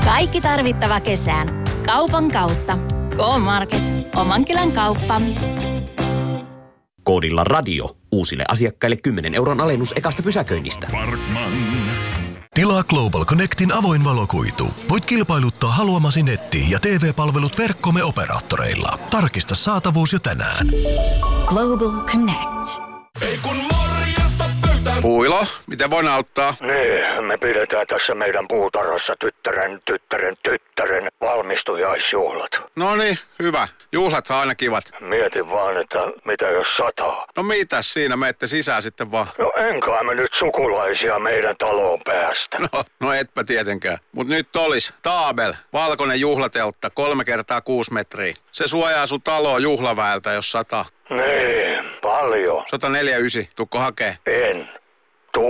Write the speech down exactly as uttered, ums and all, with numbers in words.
Kaikki tarvittava kesään. Kaupan kautta. K-Market. Oman kylän kauppa. Koodilla radio. Uusille asiakkaille kymmenen euron alennus ekasta pysäköinnistä. Parkman. Tilaa Global Connectin avoin valokuitu. Voit kilpailuttaa haluamasi netti- ja T V-palvelut verkkomme operaattoreilla. Tarkista saatavuus jo tänään. Global Connect. Ei kun morjesta pöytään. Puilo, miten voin auttaa? Niin, me pidetään tässä meidän puutarhassa tyttären, tyttären, tyttären valmistujaisjuhlat. No niin, hyvä. Juhlathan aina kivat. Mietin vaan, että mitä jos sataa. No mitäs siinä, menette sisään sitten vaan. No enkä me nyt sukulaisia meidän taloon päästä. No, no etpä tietenkään. Mut nyt olis Taabel, valkoinen juhlateltta, kolme kertaa kuusi metriä. Se suojaa sun taloa juhlaväeltä, jos sataa. Niin, paljon. sata neljäkymmentäyhdeksän, tukko hakee. En.